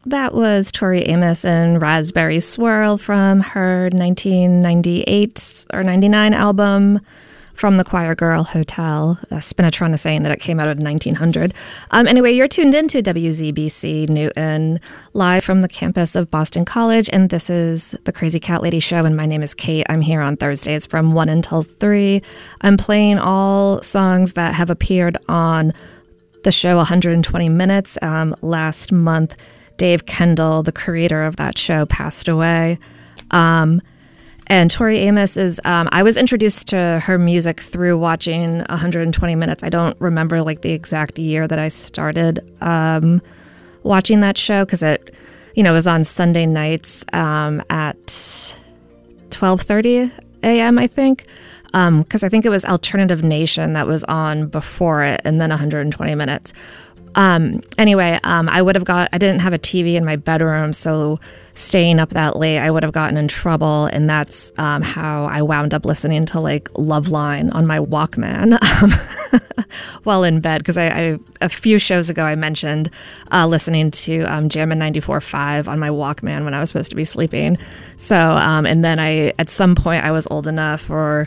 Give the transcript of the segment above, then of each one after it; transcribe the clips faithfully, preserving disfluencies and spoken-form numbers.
That was Tori Amos and Raspberry Swirl from her nineteen ninety-eight or ninety-nine album, From the Choir Girl Hotel. Uh, Spinatron is saying that it came out in nineteen hundred. Um, anyway, you're tuned into W Z B C Newton, live from the campus of Boston College, and this is the Crazy Cat Lady Show, and my name is Kate. I'm here on Thursdays from one until three. I'm playing all songs that have appeared on the show one hundred twenty minutes. Um, last month, Dave Kendall, the creator of that show, passed away. Um, and Tori Amos is, um, I was introduced to her music through watching one hundred twenty minutes. I don't remember like the exact year that I started um, watching that show because it, you know, was on Sunday nights um, at twelve thirty a.m., I think. Because um, I think it was Alternative Nation that was on before it, and then one hundred twenty minutes. Um, anyway, um, I would have got, I didn't have a T V in my bedroom, so staying up that late, I would have gotten in trouble, and that's um, how I wound up listening to like Loveline on my Walkman um, while in bed, because I, I, a few shows ago I mentioned uh, listening to um, Jammin' ninety-four point five on my Walkman when I was supposed to be sleeping. So, um, and then I, at some point I was old enough, or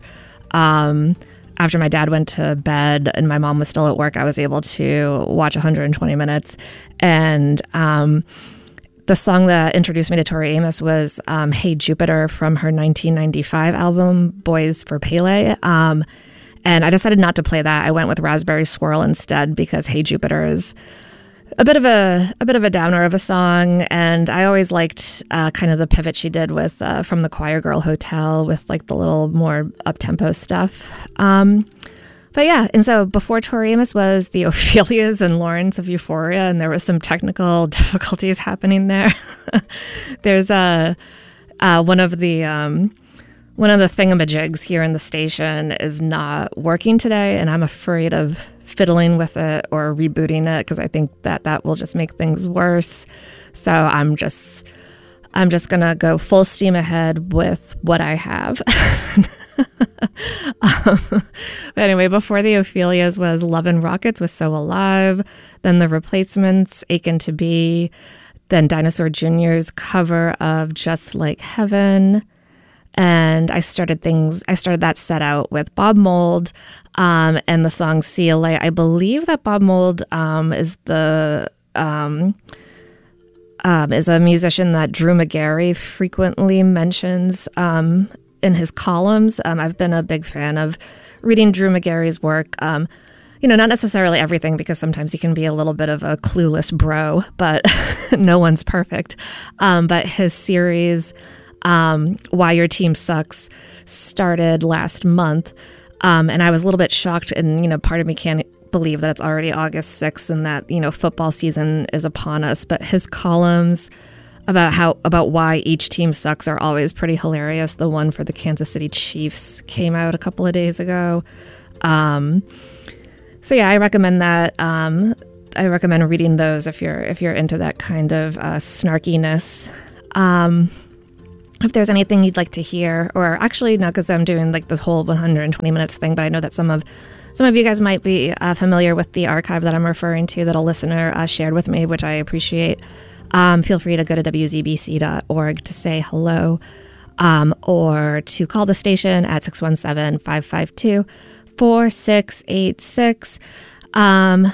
um, after my dad went to bed and my mom was still at work, I was able to watch one hundred twenty minutes. And um, the song that introduced me to Tori Amos was um, Hey Jupiter from her nineteen ninety-five album, Boys for Pele. Um, and I decided not to play that. I went with Raspberry Swirl instead because Hey Jupiter is a bit of a a bit of a downer of a song, and I always liked uh, kind of the pivot she did with uh, From the Choir Girl Hotel with like the little more up-tempo stuff. Um, but yeah, and so before Tori Amos was the Ophelias and Lawrence of Euphoria, and there was some technical difficulties happening there. There's a uh, one of the um, one of the thingamajigs here in the station is not working today, and I'm afraid of fiddling with it or rebooting it because I think that that will just make things worse. So I'm just I'm just gonna go full steam ahead with what I have. um, but anyway, before the Ophelias was Love and Rockets with So Alive, then the Replacements, Aching to Be, then Dinosaur Junior's cover of Just Like Heaven. And I started things, I started that set out with Bob Mould um, and the song C L A. I believe that Bob Mould um, is the um, um, is a musician that Drew McGarry frequently mentions um, in his columns. Um, I've been a big fan of reading Drew McGarry's work. Um, you know, not necessarily everything, because sometimes he can be a little bit of a clueless bro, but no one's perfect. Um, but his series, Um, Why Your Team Sucks, started last month, um, and I was a little bit shocked, and you know, part of me can't believe that it's already August sixth and that, you know, football season is upon us. But his columns about how about why each team sucks are always pretty hilarious. The one for the Kansas City Chiefs came out a couple of days ago. Um, so yeah, I recommend that. Um, I recommend reading those if you're if you're into that kind of uh, snarkiness. Um, If there's anything you'd like to hear, or actually, no, because I'm doing like this whole one hundred twenty minutes thing, but I know that some of some of you guys might be uh, familiar with the archive that I'm referring to that a listener uh, shared with me, which I appreciate. Um, feel free to go to w z b c dot org to say hello, um, or to call the station at six one seven, five five two, four six eight six. Um,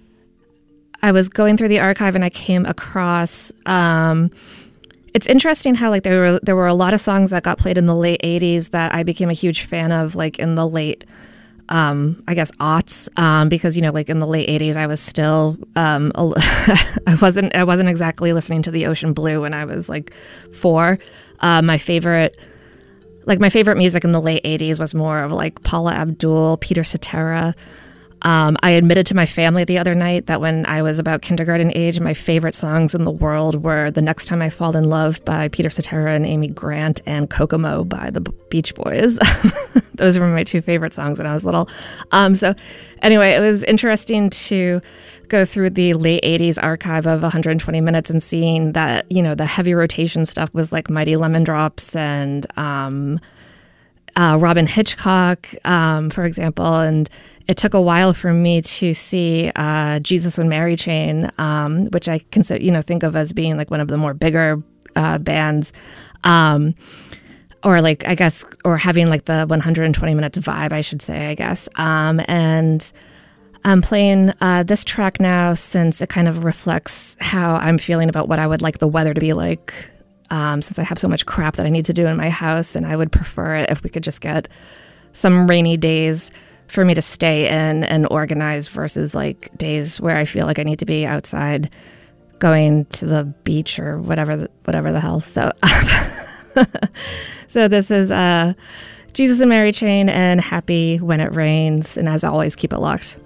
I was going through the archive and I came across... Um, It's interesting how like there were there were a lot of songs that got played in the late eighties that I became a huge fan of, like in the late, um, I guess aughts, um, because you know, like in the late eighties, I was still um, I wasn't I wasn't exactly listening to The Ocean Blue when I was like four. Uh, my favorite, like my favorite music in the late eighties was more of like Paula Abdul, Peter Cetera. Um, I admitted to my family the other night that when I was about kindergarten age, my favorite songs in the world were The Next Time I Fall in Love by Peter Cetera and Amy Grant and Kokomo by the Beach Boys. Those were my two favorite songs when I was little. Um, so anyway, it was interesting to go through the late eighties archive of one hundred twenty minutes and seeing that, you know, the heavy rotation stuff was like Mighty Lemon Drops and... Um, uh, Robin Hitchcock, um, for example, and it took a while for me to see uh, Jesus and Mary Chain, um, which I consider, you know, think of as being like one of the more bigger uh, bands, um, or like I guess, or having like the one hundred twenty minutes vibe, I should say, I guess. Um, and I'm playing uh, this track now since it kind of reflects how I'm feeling about what I would like the weather to be like. Um, since I have so much crap that I need to do in my house, and I would prefer it if we could just get some rainy days for me to stay in and organize versus like days where I feel like I need to be outside going to the beach or whatever, the, whatever the hell. So, so this is uh, Jesus and Mary Chain and Happy When It Rains. And as always, keep it locked.